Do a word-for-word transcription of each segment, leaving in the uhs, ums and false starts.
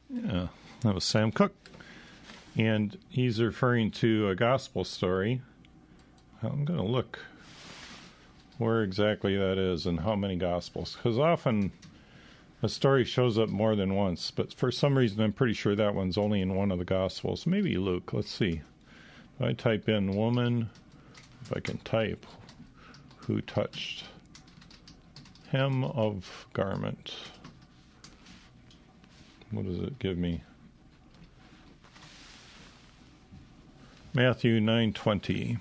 Yeah, that was Sam Cooke. And he's referring to a gospel story. I'm going to look where exactly that is and how many gospels. Because often a story shows up more than once, but for some reason I'm pretty sure that one's only in one of the gospels. Maybe Luke. Let's see. If I type in woman, if I can type, who touched hem of garment. What does it give me? Matthew nine twenty.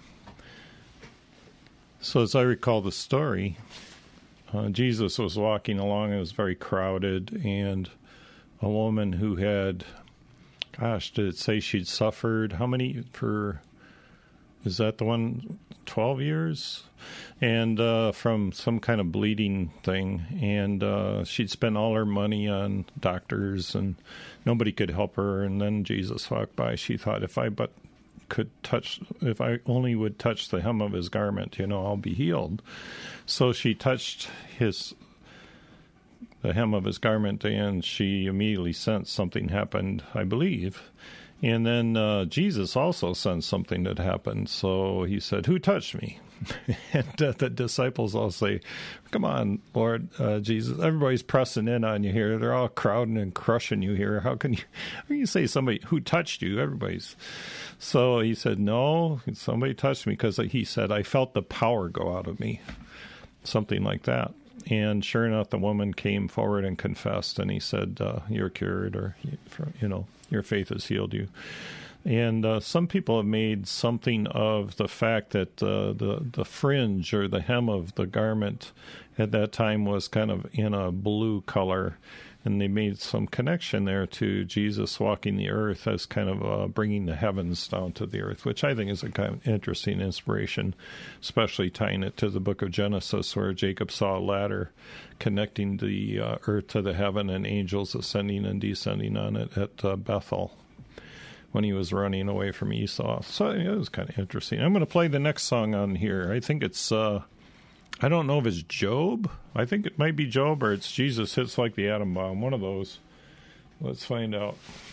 So as I recall the story, uh, Jesus was walking along. It was very crowded, and a woman who had, gosh, did it say she'd suffered? How many for? Is that the one? Twelve years, and uh, from some kind of bleeding thing, and uh, she'd spent all her money on doctors, and nobody could help her. And then Jesus walked by. She thought, if I but could touch, if I only would touch the hem of his garment, you know, I'll be healed. So she touched his, the hem of his garment, and she immediately sensed something happened, I believe. And then uh, Jesus also sensed something that happened. So he said, who touched me? And uh, the disciples all say, come on, Lord uh, Jesus, everybody's pressing in on you here. They're all crowding and crushing you here. How can you, how can you say somebody who touched you? Everybody's. So he said, no, somebody touched me, because he said, I felt the power go out of me. Something like that. And sure enough, the woman came forward and confessed, and he said, uh, you're cured, or, you know, your faith has healed you. And uh, some people have made something of the fact that uh, the, the fringe or the hem of the garment at that time was kind of in a blue color, and they made some connection there to Jesus walking the earth as kind of uh, bringing the heavens down to the earth, which I think is a kind of interesting inspiration, especially tying it to the book of Genesis, where Jacob saw a ladder connecting the uh, earth to the heaven and angels ascending and descending on it at uh, Bethel when he was running away from Esau. So it was kind of interesting. I'm going to play the next song on here. I think it's... Uh, I don't know if it's Job. I think it might be Job, or it's Jesus Hits Like the Atom Bomb. One of those. Let's find out.